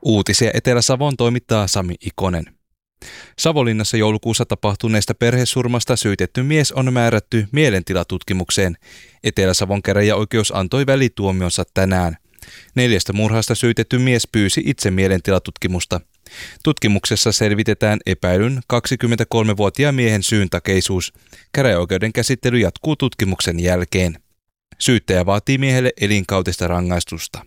Uutisia Etelä-Savoon toimittaa Sami Ikonen. Savonlinnassa joulukuussa tapahtuneesta perhesurmasta syytetty mies on määrätty mielentilatutkimukseen. Etelä-Savon käräjäoikeus antoi välituomionsa tänään. 4 murhasta syytetty mies pyysi itse mielentilatutkimusta. Tutkimuksessa selvitetään epäilyn 23-vuotiaan miehen syyntakeisuus. Käräjäoikeuden käsittely jatkuu tutkimuksen jälkeen. Syyttäjä vaatii miehelle elinkautista rangaistusta.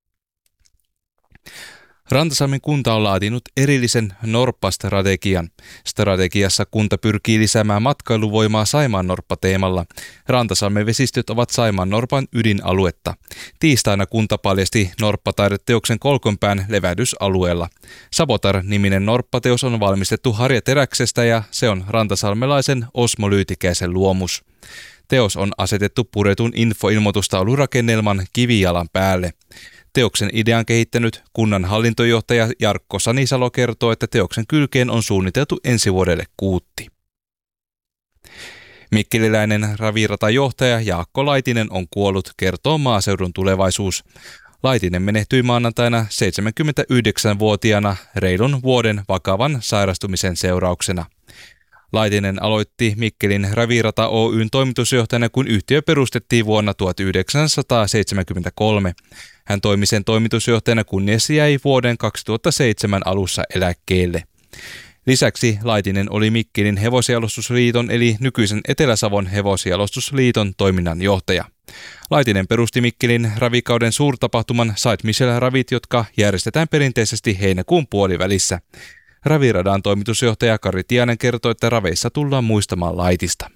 Rantasalmen kunta on laatinut erillisen norppastrategian. Strategiassa kunta pyrkii lisäämään matkailuvoimaa Saimaannorppa-teemalla. Rantasalmen vesistöt ovat Saimaannorpan ydinaluetta. Tiistaina kunta paljasti norppataideteoksen Kolkonpään levähdysalueella. Sabotar-niminen norppateos on valmistettu harjateräksestä ja se on rantasalmelaisen Osmo Lyytikäisen luomus. Teos on asetettu puretun infoilmoitustaulurakennelman kivijalan päälle. Teoksen idean kehittänyt kunnan hallintojohtaja Jarkko Sanisalo kertoo, että teoksen kylkeen on suunniteltu ensi vuodelle kuutti. Mikkeliläinen raviratajohtaja Jaakko Laitinen on kuollut, kertoo Maaseudun Tulevaisuus. Laitinen menehtyi maanantaina 79-vuotiaana reilun vuoden vakavan sairastumisen seurauksena. Laitinen aloitti Mikkelin Ravirata Oyn toimitusjohtajana, kun yhtiö perustettiin vuonna 1973. Hän toimi sen toimitusjohtajana, kunnes jäi vuoden 2007 alussa eläkkeelle. Lisäksi Laitinen oli Mikkelin Hevosjalostusliiton eli nykyisen Etelä-Savon Hevosjalostusliiton toiminnanjohtaja. Laitinen perusti Mikkelin ravikauden suurtapahtuman Saint Michel-ravit, jotka järjestetään perinteisesti heinäkuun puolivälissä. Raviradan toimitusjohtaja Kari Tiainen kertoi, että raveissa tullaan muistamaan Laitista.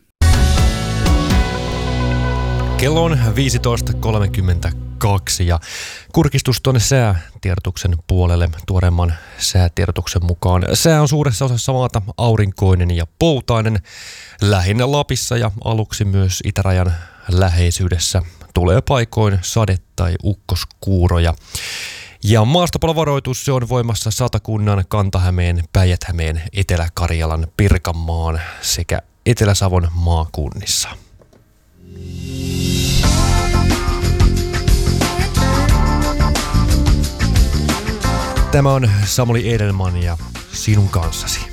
Kello on 15.32 ja kurkistus tuonne säätiedotuksen puolelle tuoreemman säätiedotuksen mukaan. Sää on suuressa osassa maata aurinkoinen ja poutainen, lähinnä Lapissa ja aluksi myös itärajan läheisyydessä tulee paikoin sade- tai ukkoskuuroja. Ja maastopalovaroitus se on voimassa Satakunnan, Kanta-Hämeen, Päijät-Hämeen, Etelä-Karjalan, Pirkanmaan sekä Etelä-Savon maakunnissa. Tämä on Samuli Edelman ja sinun kanssasi.